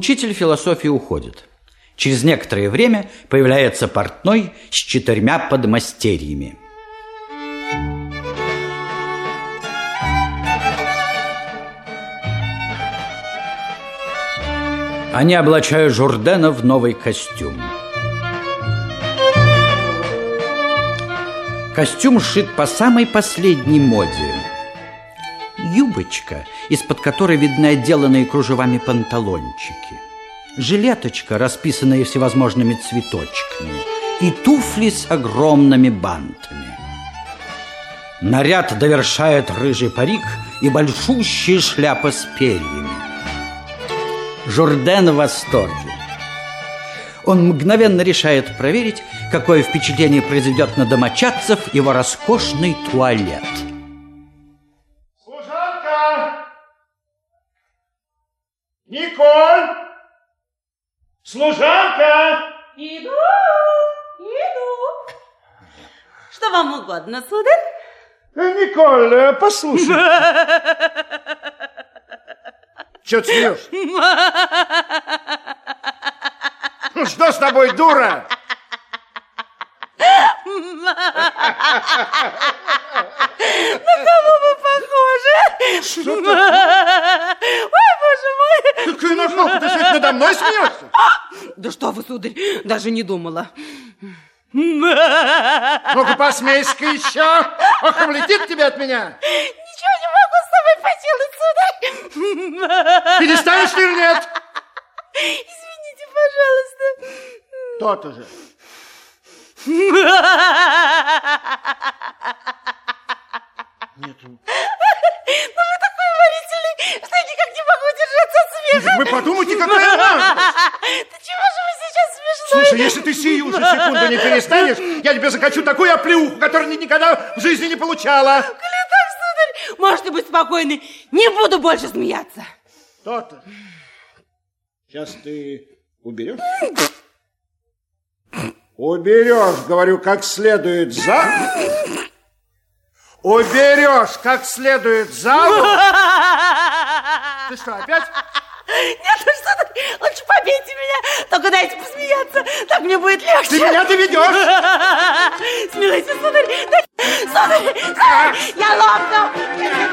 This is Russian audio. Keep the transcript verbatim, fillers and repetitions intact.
Учитель философии уходит. Через некоторое время появляется портной с четырьмя подмастерьями. Они облачают Журдена в новый костюм. Костюм сшит по самой последней моде. Юбочка, из-под которой видны отделанные кружевами панталончики. Жилеточка, расписанная всевозможными цветочками. И туфли с огромными бантами. Наряд довершает рыжий парик и большущая шляпа с перьями. Журден в восторге. Он мгновенно решает проверить, какое впечатление произведет на домочадцев его роскошный туалет. Служанка! Николь! Служанка! Иду, иду. Что вам угодно, сударь? Николь, послушай. Чего ты смеешься? Ну что с тобой, дура? На кого вы похожи? Что ты? Ой, боже мой! Какая нахалка, ты что, надо мной смеешься? Да что вы, сударь, даже не думала. Ну-ка, посмейся-ка еще. Ох, облетит тебя от меня. Ничего не могу с тобой поделать, сударь. Перестанешь ты или нет? Извините, пожалуйста. То-то же. Нет. Ну вы такой уморительный, что я никак не могу удержаться от смеха. Вы подумайте, какая наглость. Да чего же вы сейчас смешной? Слушай, если ты сию же секунду не перестанешь, я тебе закачу такую оплеуху, которую ты никогда в жизни не получала. Коли так, сударь, можете быть спокойны, не буду больше смеяться. То-то. Сейчас ты уберешь? Уберешь, говорю, как следует за... Уберешь, как следует за... Ты что, опять? Нет, ну что ты, лучше побейте меня, только дайте посмеяться, так мне будет легче. Ты меня доведешь? Смилуйте, сударь, сударь, сударь, я лопну.